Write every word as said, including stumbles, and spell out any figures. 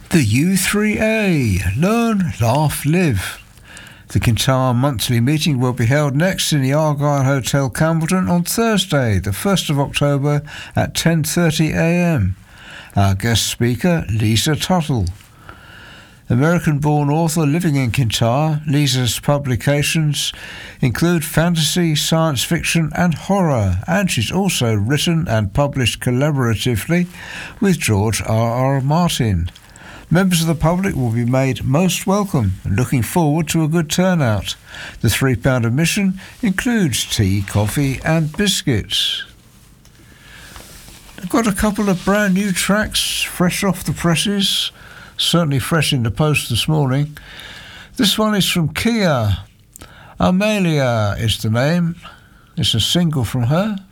The U three A, Learn, Laugh, Live. The Kintyre monthly meeting will be held next in the Argyle Hotel, Campbellton on Thursday, the first of October at ten thirty a m. Our guest speaker, Lisa Tuttle. American-born author living in Kintyre, Lisa's publications include fantasy, science fiction and horror, and she's also written and published collaboratively with George R R. Martin. Members of the public will be made most welcome and looking forward to a good turnout. The three pound admission includes tea, coffee and biscuits. I've got a couple of brand new tracks fresh off the presses, certainly fresh in the post this morning. This one is from Kia. Amelia is the name. It's a single from her.